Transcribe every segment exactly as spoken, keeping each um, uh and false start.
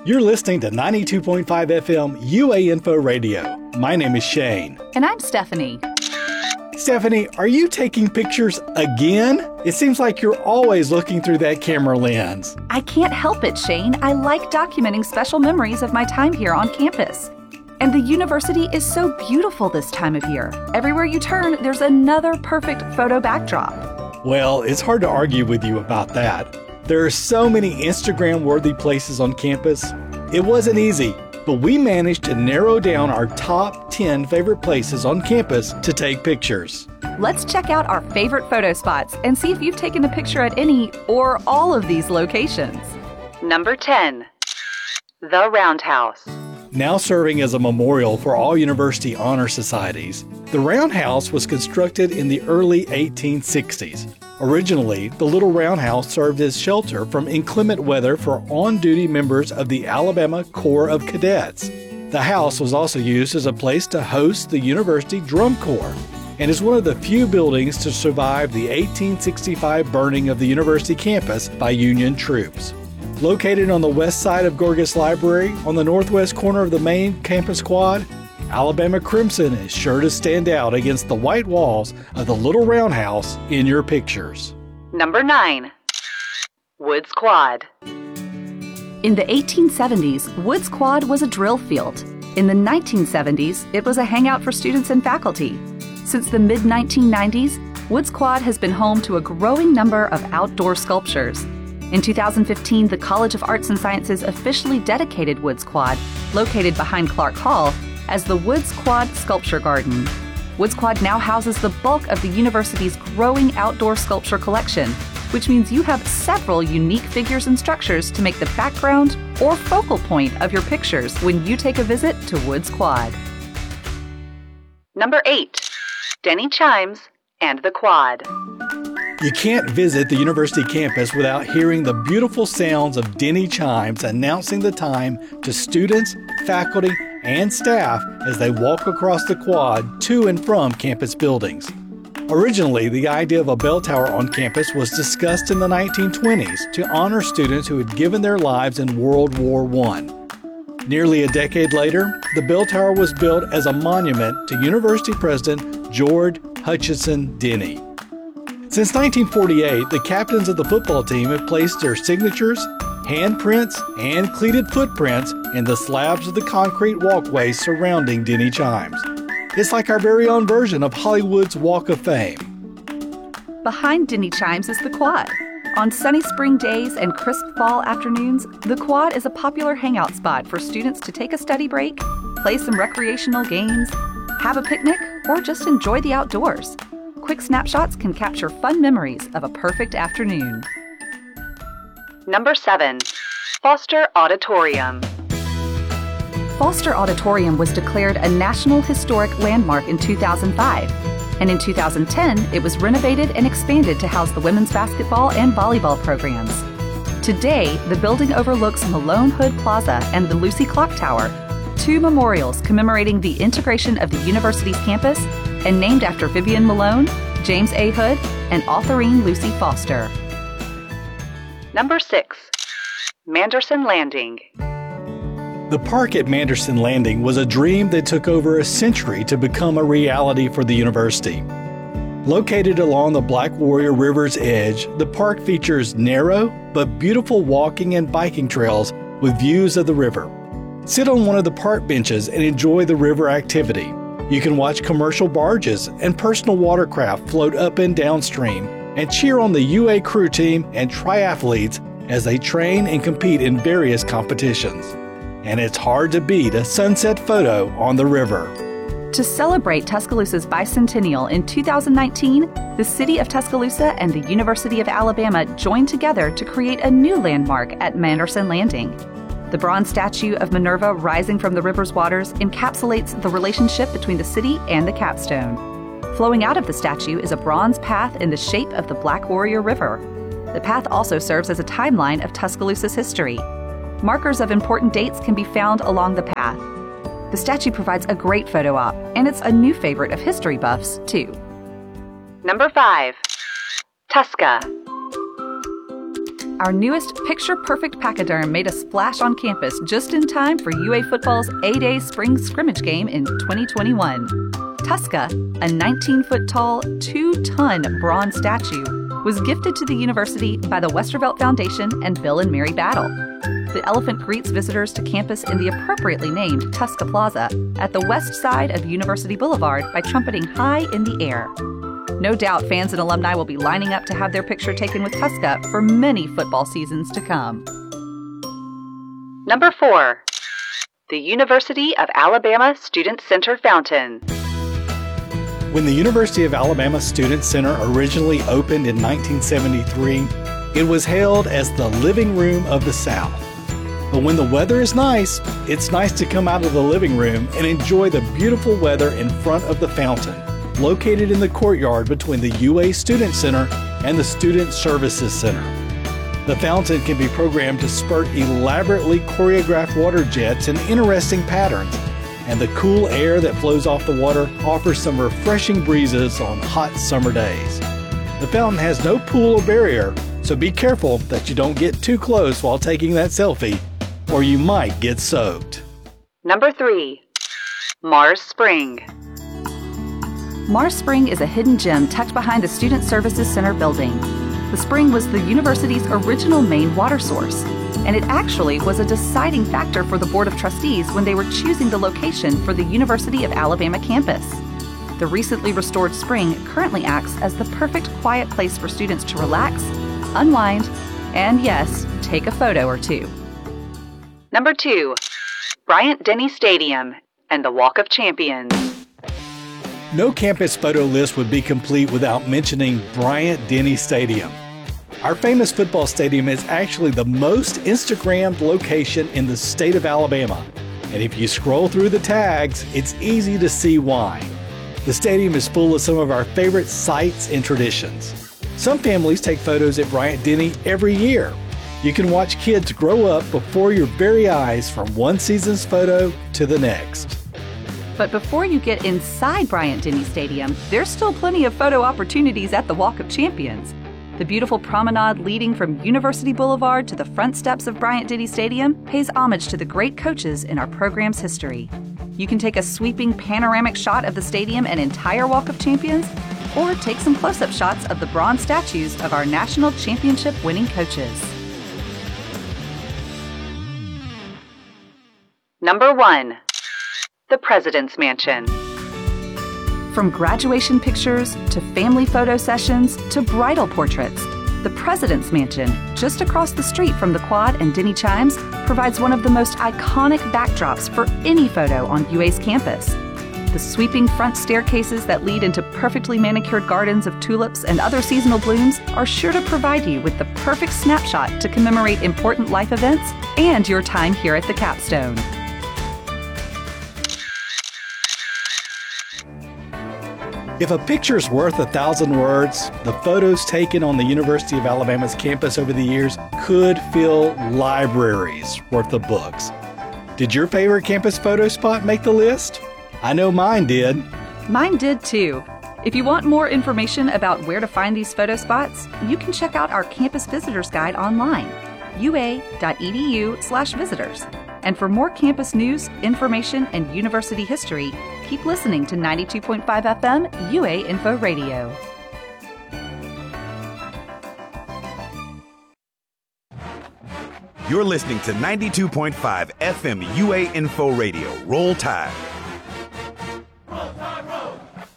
You're listening to ninety-two point five F M U A Info Radio. My name is Shane. And I'm Stephanie. Stephanie, are you taking pictures again? It seems like you're always looking through that camera lens. I can't help it, Shane. I like documenting special memories of my time here on campus. And the university is so beautiful this time of year. Everywhere you turn, there's another perfect photo backdrop. Well, it's hard to argue with you about that. There are so many Instagram-worthy places on campus. It wasn't easy, but we managed to narrow down our top ten favorite places on campus to take pictures. Let's check out our favorite photo spots and see if you've taken a picture at any or all of these locations. Number ten. The Roundhouse. Now serving as a memorial for all university honor societies, the Roundhouse was constructed in the early eighteen sixties. Originally, the Little Roundhouse served as shelter from inclement weather for on-duty members of the Alabama Corps of Cadets. The house was also used as a place to host the University Drum Corps and is one of the few buildings to survive the eighteen sixty-five burning of the university campus by Union troops. Located on the west side of Gorgas Library, on the northwest corner of the main campus quad, Alabama Crimson is sure to stand out against the white walls of the Little Roundhouse in your pictures. Number nine. Woods Quad. In the eighteen seventies, Woods Quad was a drill field. In the nineteen seventies, it was a hangout for students and faculty. Since the mid nineteen nineties, Woods Quad has been home to a growing number of outdoor sculptures. In two thousand fifteen, the College of Arts and Sciences officially dedicated Woods Quad, located behind Clark Hall, as the Woods Quad Sculpture Garden. Woods Quad now houses the bulk of the university's growing outdoor sculpture collection, which means you have several unique figures and structures to make the background or focal point of your pictures when you take a visit to Woods Quad. Number eight. Denny Chimes and the Quad. You can't visit the university campus without hearing the beautiful sounds of Denny Chimes announcing the time to students, faculty, and staff as they walk across the quad to and from campus buildings. Originally, the idea of a bell tower on campus was discussed in the nineteen twenties to honor students who had given their lives in World War One. Nearly a decade later, the bell tower was built as a monument to University President George Hutchinson Denny. Since nineteen forty-eight, the captains of the football team have placed their signatures, handprints, and cleated footprints in the slabs of the concrete walkways surrounding Denny Chimes. It's like our very own version of Hollywood's Walk of Fame. Behind Denny Chimes is the Quad. On sunny spring days and crisp fall afternoons, the Quad is a popular hangout spot for students to take a study break, play some recreational games, have a picnic, or just enjoy the outdoors. Quick snapshots can capture fun memories of a perfect afternoon. Number seven. Foster Auditorium. Foster Auditorium was declared a National Historic Landmark in two thousand five, and in two thousand ten, it was renovated and expanded to house the women's basketball and volleyball programs. Today, the building overlooks Malone Hood Plaza and the Lucy Clock Tower, two memorials commemorating the integration of the university's campus and named after Vivian Malone, James A. Hood, and authorine Lucy Foster. Number six. Manderson Landing. The park at Manderson Landing was a dream that took over a century to become a reality for the university. Located along the Black Warrior River's edge, the park features narrow but beautiful walking and biking trails with views of the river. Sit on one of the park benches and enjoy the river activity. You can watch commercial barges and personal watercraft float up and downstream and cheer on the U A crew team and triathletes as they train and compete in various competitions. And it's hard to beat a sunset photo on the river. To celebrate Tuscaloosa's bicentennial in two thousand nineteen, the City of Tuscaloosa and the University of Alabama joined together to create a new landmark at Manderson Landing. The bronze statue of Minerva rising from the river's waters encapsulates the relationship between the city and the capstone. Flowing out of the statue is a bronze path in the shape of the Black Warrior River. The path also serves as a timeline of Tuscaloosa's history. Markers of important dates can be found along the path. The statue provides a great photo op, and it's a new favorite of history buffs, too. Number five. Tusca. Our newest picture-perfect pachyderm made a splash on campus just in time for U A football's A-Day spring scrimmage game in twenty twenty-one. Tuska, a nineteen-foot-tall, two-ton bronze statue, was gifted to the university by the Westervelt Foundation and Bill and Mary Battle. The elephant greets visitors to campus in the appropriately named Tuska Plaza at the west side of University Boulevard by trumpeting high in the air. No doubt fans and alumni will be lining up to have their picture taken with Tuska for many football seasons to come. Number four. The University of Alabama Student Center Fountain. When the University of Alabama Student Center originally opened in nineteen seventy-three, it was hailed as the living room of the South. But when the weather is nice, it's nice to come out of the living room and enjoy the beautiful weather in front of the fountain, located in the courtyard between the U A Student Center and the Student Services Center. The fountain can be programmed to spurt elaborately choreographed water jets in interesting patterns, and the cool air that flows off the water offers some refreshing breezes on hot summer days. The fountain has no pool or barrier, so be careful that you don't get too close while taking that selfie, or you might get soaked. Number three. Mars Spring. Mars Spring is a hidden gem tucked behind the Student Services Center building. The spring was the university's original main water source, and it actually was a deciding factor for the Board of Trustees when they were choosing the location for the University of Alabama campus. The recently restored spring currently acts as the perfect quiet place for students to relax, unwind, and yes, take a photo or two. Number two. Bryant-Denny Stadium and the Walk of Champions. No campus photo list would be complete without mentioning Bryant-Denny Stadium. Our famous football stadium is actually the most Instagrammed location in the state of Alabama. And if you scroll through the tags, it's easy to see why. The stadium is full of some of our favorite sights and traditions. Some families take photos at Bryant-Denny every year. You can watch kids grow up before your very eyes from one season's photo to the next. But before you get inside Bryant-Denny Stadium, there's still plenty of photo opportunities at the Walk of Champions. The beautiful promenade leading from University Boulevard to the front steps of Bryant-Denny Stadium pays homage to the great coaches in our program's history. You can take a sweeping panoramic shot of the stadium and entire Walk of Champions, or take some close-up shots of the bronze statues of our national championship winning coaches. Number one. The President's Mansion. From graduation pictures to family photo sessions to bridal portraits, the President's Mansion, just across the street from the Quad and Denny Chimes, provides one of the most iconic backdrops for any photo on U A's campus. The sweeping front staircases that lead into perfectly manicured gardens of tulips and other seasonal blooms are sure to provide you with the perfect snapshot to commemorate important life events and your time here at the capstone. If a picture's worth a thousand words, the photos taken on the University of Alabama's campus over the years could fill libraries worth of books. Did your favorite campus photo spot make the list? I know mine did. Mine did too. If you want more information about where to find these photo spots, you can check out our Campus Visitors Guide online, u a dot e d u slash visitors. And for more campus news, information, and university history, keep listening to ninety-two point five F M U A Info Radio. You're listening to ninety-two point five F M U A Info Radio. Roll Tide. Roll Tide, roll.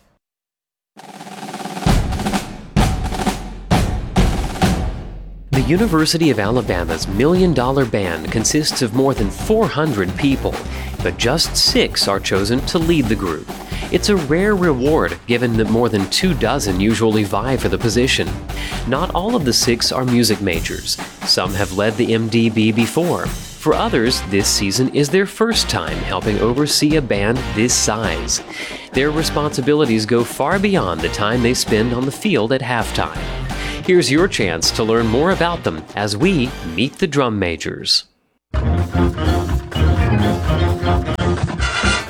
The University of Alabama's Million Dollar Band consists of more than four hundred people, but just six are chosen to lead the group. It's a rare reward, given that more than two dozen usually vie for the position. Not all of the six are music majors. Some have led the M D B before. For others, this season is their first time helping oversee a band this size. Their responsibilities go far beyond the time they spend on the field at halftime. Here's your chance to learn more about them as we meet the drum majors.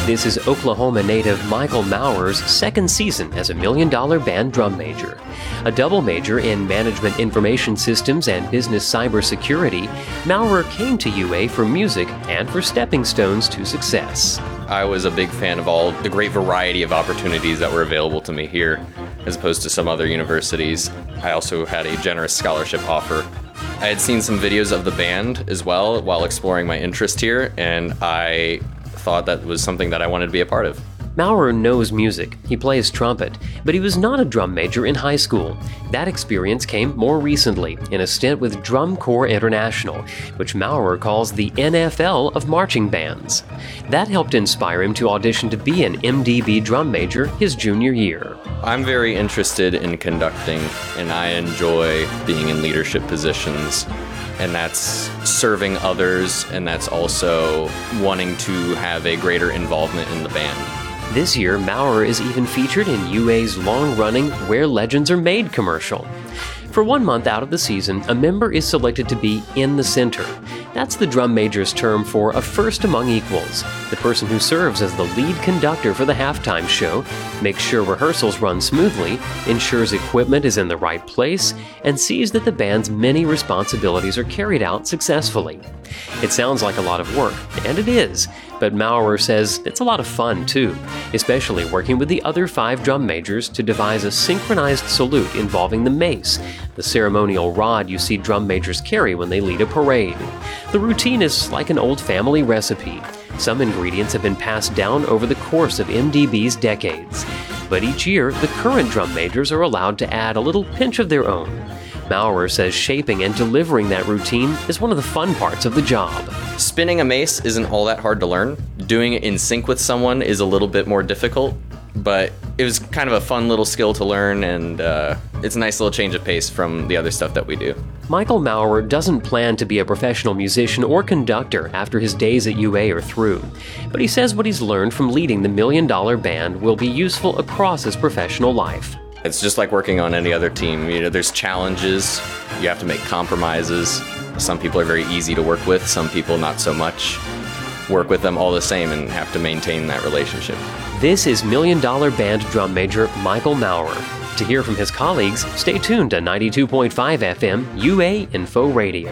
This is Oklahoma native Michael Maurer's second season as a Million Dollar Band drum major. A double major in Management Information Systems and Business Cybersecurity, Maurer came to U A for music and for stepping stones to success. I was a big fan of all the great variety of opportunities that were available to me here, as opposed to some other universities. I also had a generous scholarship offer. I had seen some videos of the band as well while exploring my interest here, and I thought that was something that I wanted to be a part of. Maurer knows music. He plays trumpet, but he was not a drum major in high school. That experience came more recently in a stint with Drum Corps International, which Maurer calls the N F L of marching bands. That helped inspire him to audition to be an M D B drum major his junior year. I'm very interested in conducting, and I enjoy being in leadership positions. And that's serving others, and that's also wanting to have a greater involvement in the band. This year, Maurer is even featured in U A's long-running Where Legends Are Made commercial. For one month out of the season, a member is selected to be in the center. That's the drum major's term for a first among equals, the person who serves as the lead conductor for the halftime show, makes sure rehearsals run smoothly, ensures equipment is in the right place, and sees that the band's many responsibilities are carried out successfully. It sounds like a lot of work, and it is, but Maurer says it's a lot of fun too, especially working with the other five drum majors to devise a synchronized salute involving the mace, the ceremonial rod you see drum majors carry when they lead a parade. The routine is like an old family recipe. Some ingredients have been passed down over the course of M D B's decades. But each year, the current drum majors are allowed to add a little pinch of their own. Maurer says shaping and delivering that routine is one of the fun parts of the job. Spinning a mace isn't all that hard to learn. Doing it in sync with someone is a little bit more difficult, but it was kind of a fun little skill to learn, and uh, it's a nice little change of pace from the other stuff that we do. Michael Maurer doesn't plan to be a professional musician or conductor after his days at U A are through, but he says what he's learned from leading the Million Dollar Band will be useful across his professional life. It's just like working on any other team. You know, there's challenges, you have to make compromises. Some people are very easy to work with, some people not so much. Work with them all the same and have to maintain that relationship. This is Million Dollar Band drum major Michael Maurer. To hear from his colleagues, stay tuned to ninety-two point five F M U A Info Radio.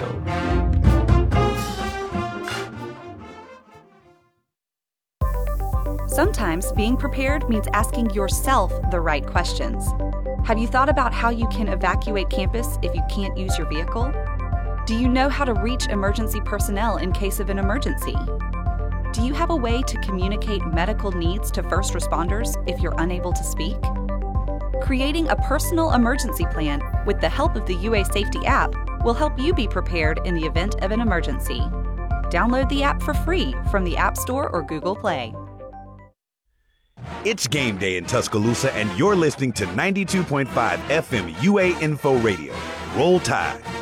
Sometimes being prepared means asking yourself the right questions. Have you thought about how you can evacuate campus if you can't use your vehicle? Do you know how to reach emergency personnel in case of an emergency? Do you have a way to communicate medical needs to first responders if you're unable to speak? Creating a personal emergency plan with the help of the U A Safety app will help you be prepared in the event of an emergency. Download the app for free from the App Store or Google Play. It's game day in Tuscaloosa, and you're listening to ninety-two point five F M U A Info Radio. Roll Tide.